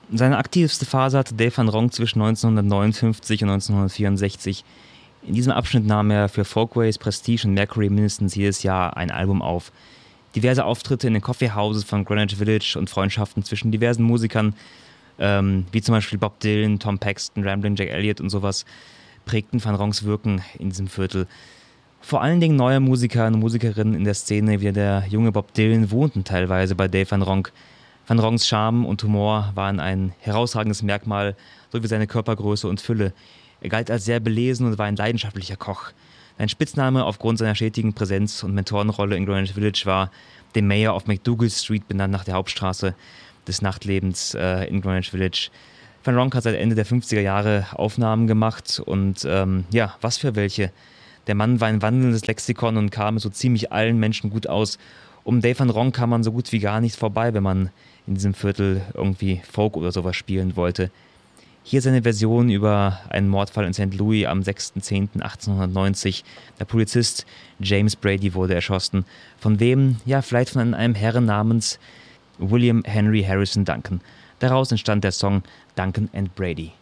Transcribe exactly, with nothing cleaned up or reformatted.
Seine aktivste Phase hatte Dave van Ronk zwischen neunzehnhundertneunundfünfzig und neunzehnhundertvierundsechzig. In diesem Abschnitt nahm er für Folkways, Prestige und Mercury mindestens jedes Jahr ein Album auf. Diverse Auftritte in den Coffeehouses von Greenwich Village und Freundschaften zwischen diversen Musikern, ähm, wie zum Beispiel Bob Dylan, Tom Paxton, Ramblin' Jack Elliott und sowas, prägten Van Ronks Wirken in diesem Viertel. Vor allen Dingen neue Musiker und Musikerinnen in der Szene, wie der junge Bob Dylan, wohnten teilweise bei Dave van Ronk. Van Ronks Charme und Humor waren ein herausragendes Merkmal, sowie seine Körpergröße und Fülle. Er galt als sehr belesen und war ein leidenschaftlicher Koch. Sein Spitzname aufgrund seiner stetigen Präsenz und Mentorenrolle in Greenwich Village war der Mayor of McDougal Street, benannt nach der Hauptstraße des Nachtlebens äh, in Greenwich Village. Van Ronk hat seit Ende der fünfziger Jahre Aufnahmen gemacht und ähm, ja, was für welche. Der Mann war ein wandelndes Lexikon und kam mit so ziemlich allen Menschen gut aus. Um Dave van Ronk kam man so gut wie gar nicht vorbei, wenn man in diesem Viertel irgendwie Folk oder sowas spielen wollte. Hier seine Version über einen Mordfall in Sankt Louis am sechster zehnter achtzehnhundertneunzig. Der Polizist James Brady wurde erschossen. Von wem? Ja, vielleicht von einem Herren namens William Henry Harrison Duncan. Daraus entstand der Song Duncan and Brady.